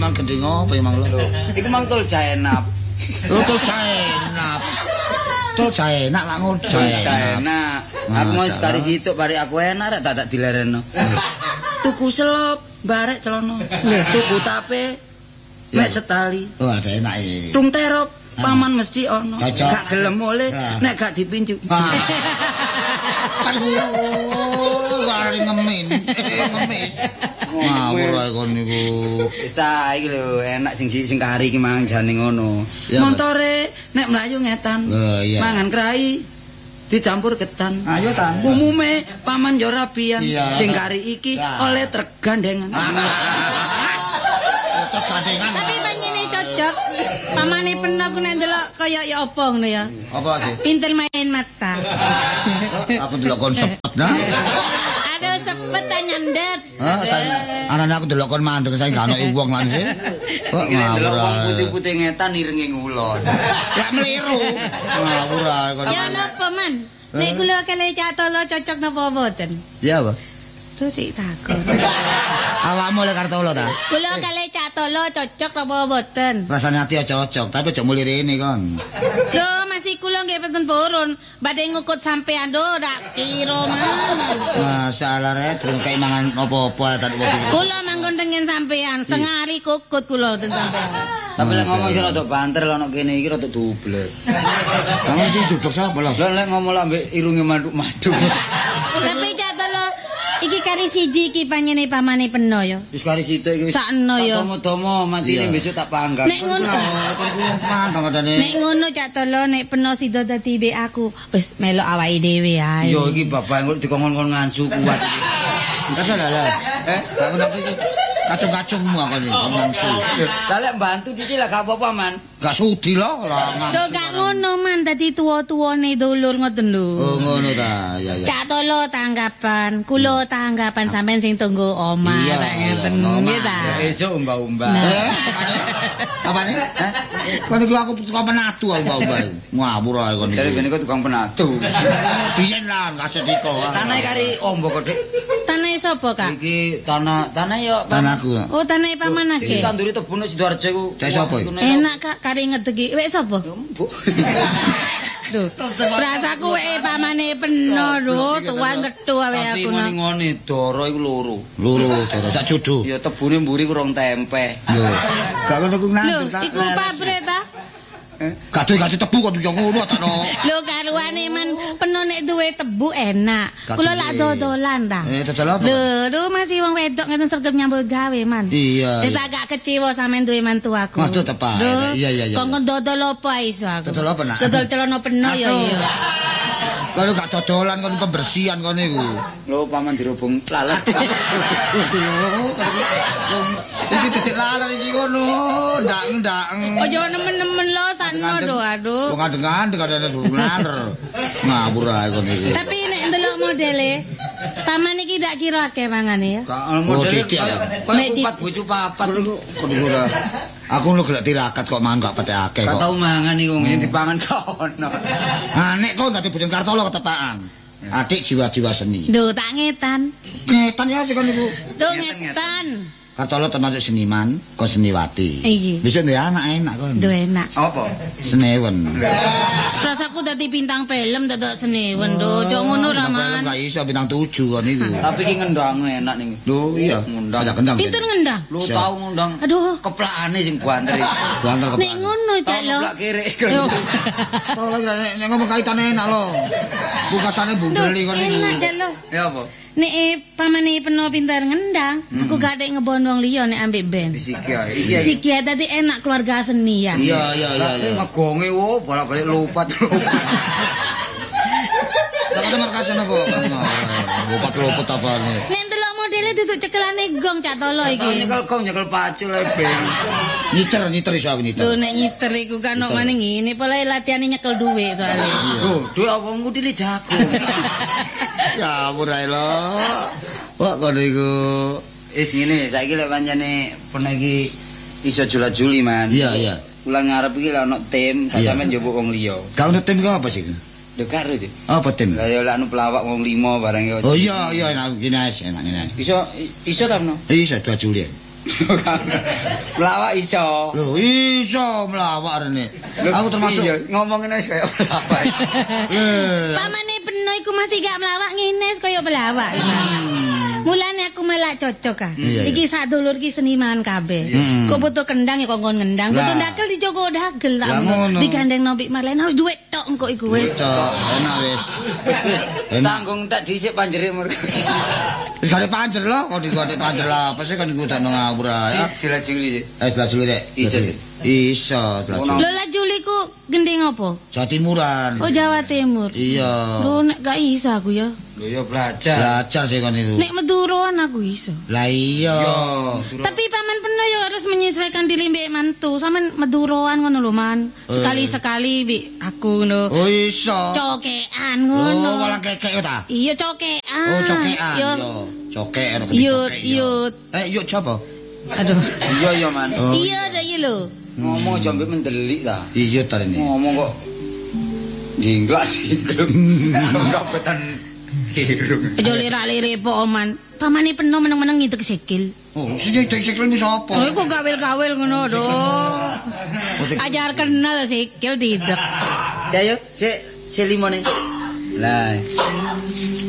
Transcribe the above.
mang gending apa emang lho. Iku mang tol Jaenap. Tol Jaenap. Tol Jaenap lak ngono Jaenap. Aku mau sekali situ bari aku enak rek tak dilereno. Tuku selop, barek celana. Tuku tape, mek setali. Oh, ada enak iki. Tung terop, paman mesti ono. Gak gelem oleh nek gak dipincu. Kan kari ngemis. Ngawur ae kon niku. Wis ta iki lho enak sing kari iki mang jane ngono. Montore nek mlayu ngetan. Mangan krai dicampur ketan. Ayo ta. Umume paman yo rabian. Sing kari iki oleh tergandengan. Tergandengan. Tapi panjene cocok. Pamane peno ku nek ndelok kaya ya apa ngono ya. Apa sih? Pinter main mata. Aku delok kon sepet nah. Aduh sepet ta nyandet. Anane aku delok kon mandeng sae gak ono wong lan sih. Kok ngawur wong putih-putih ngetan irenge ngulon. Gak meliru. Ngawur ae kon. Ya napa man? Nek kula kale cak tolo cocok napa mboten? Ya apa? Terus sik takon. Awakmu le Kartolo ta? Kula kale cak tolo cocok napa mboten? Rasane ati aja cocok, tapi aja muli rene kon. Lho, masih kula nggih peten purun. Badhe ngukut sampean do dak kira man. Masalah rek durung kaya mangan apa-apa tak wong. Kula manggon tengen sampean, setengah hari kukut kula ten sampean. Tapi lek ngomong sing rada banter lho kene iki rada dublek. Kamu sing duduk sapa lho? Lek ngomong lho ambek irunge maduk-maduk. Tapi cak tolo iki kari siji iki panjene pamane peno ya. Wis kari situ iki. Sakno ya. Domo-domo matine besok tak panggang. Nek ngono. Nek ngono cak tolo nek peno sida dadi mbek aku wis melok awake dhewe ae. Yo iki bapak kok dikongkon ngansu kuat iki. Kata lah. Aku nak iki kacung-kacungmu aku iki nangsu. Lah lek bantu dicil lah gak apa-apa man. Gak sudi loh lah ngansu. Lho gak ngono man dadi tuwa-tuwane dulur ngoten lho. Oh ngono ta. Ya ya. Cak tolo tanggapan, kula tanggapan sampean sing tunggu omah lek ngoten nggih ta. Besok umbah-umbah. Apa nih? Kon iki aku tukang penatu aku mbak. Ngawur ae kon iki. Jare ben kok tukang penatu. Biyen lah kaset iko. Tanah kari ombo kok Dik. Tanah sapa Kak? Iki tanah yo Tanahku. Oh tanah Pamanas iki ke. tanduri tebune Sidoarjo iku. Dek sapa iki? Enak Kak kari ngedegi. Wek sapa? Lho, rasaku weke pamane peno lho, tuwa ngethu awe Tapi aku. ngoni-ngoni Doro iku loro. Loro Doro sak judu. Ya tebune mburi kurang tempe. Lho. Gak ngono ku Lho, nandur tak. iku pabrik ta? Gade-gade tebu kok yo ngono takno. Lho karuane man peno nek duwe tebu enak. Kula lak dodolan ta. Dodol apa? Lho, masih wong wedok ngeten sregep nyambut gawe man. Iya. Wis agak kecewa sampean duwe mantu aku. Waduh tepat. Iya. Kongkon dodol apa iso aku? Dodol apa nak? Dodol celana peno ya iya. Kalau gak dodolan kon pembersihan kon niku. Lho paman dirubung lalat. Iki titik lalat iki ngono, ndak. Ojo nemen-nemen lo sakno do aduh. Wong ngadeng-ngadeng kadane laler. Ngawur ae kon iki. Tapi nek ndelok modele paman iki ndak kira akeh mangane ya. Modele titik ya. koyo kupat bojo papat iku. Aku lu gelek tirakat kok mangan gak pete akeh Gak kok. tau mangan iku ngene dipangan kok ono. Ah nek kok dadi bojo Kartolo ketepaan. Adik jiwa-jiwa seni. Duh tak ngetan. Ngetan ya sik kon niku. Duh ngetan. Kartolo termasuk seniman, kok seniwati. Iki. Bisa ndek anak enak kon. Duh enak. Apa? Senewen. Rasaku dadi bintang film dadak senewen do. Cok ngono ra man. Gak iso bintang 7 kon niku. Tapi iki ngendang enak ning. Lho iya, Ngundang. ada kendang. Pinter ngendang. Lu tau ngundang. Aduh. Keplakane sing banter iki. Banter Nek kepala. ngono cak lo. Keplak kere. Yo. Tolong nek ngomong kaitane enak lho. Bukasane bundeli kon niku. Enak cak lo. Ya apa? Nek pamane peno pinter ngendang, aku gak dek ngebon wong liya nek ambek band. Fisiki ae. Iki ae. Siki dadi enak keluarga seni ya. Iya. Ngegonge wo bolak-balik lupat. Tak ada markasan apa? Lupat apa nih? Nek ndelok modele duduk cekelane gong cak tolo Iki iki. nyekel kong nyekel pacul ae ben. Nyiter iso aku nyiter. Lho nek nyiter iku kan kok maning ngene, pola latihane nyekel dhuwit soalnya. Lho, duwe apa ngutili jago. Ya murai lo. Wah kono iku. Wis ngene, saiki lek pancene pernah iki iso jula-juli man. Iya. Ulang ngarep iki lek ono tim, Iya. sampean njupuk wong liya. Kau tim kau apa sih? Dekar sih. Apa tim? Lah ya lek anu pelawak wong 5 barang ya. Oh iya enak gini aja, enak gini aja. Iso ta no? Iso 2 Juli. Pelawak iso. Lho, iso melawak rene. Aku termasuk ngomongin wis kaya pelawak. Pamane Peno iku masih gak melawak ngene kaya pelawak. Mulane aku melak cocok ah. Iki sak dulur ki seniman kabeh. Kok butuh kendang ya kongkon ngendang, butuh dakel dijogo dagel tak. Digandeng Nopik Marlena wis duwe tok engko iku wis. Enak wis. Tanggung tak dhisik panjere mur. Wis gak panjer lho, kok digone panjer lah. Apa sih kan iku tak ngawur ae. Jila-jili. Jila-jili rek. Iso. Lho lah Juli ku gending apa? Jawa Timuran. Oh Jawa Timur. Iya. Lho nek gak iso aku ya. Lho ya belajar. Belajar sih kan itu. Nek Maduroan aku iso. Lah iya. Tapi paman Peno yo harus menyesuaikan diri mbek mantu. Sampeyan Maduroan ngono lho Man. Sekali-sekali mbek aku ngono. Oh iso. Cokean ngono. Oh malah kekek ta? Iya cokean. Oh cokean. Yo. Cokek. Yut. Yut siapa? Aduh. Iya Man. Iya dah iya lho. Ngomong aja mbek mendelik ta. Iya ta ini. Ngomong kok Jinglak sih. Kabetan hirung. Aja lirak-lirik po Oman. Pamane Peno meneng-meneng ngidek sikil. Oh, sing nyidek sikil wis apa? Oh, iku gawil-gawil ngono do. Ajar kenal sikil didek. Ayo, si limone. Lah.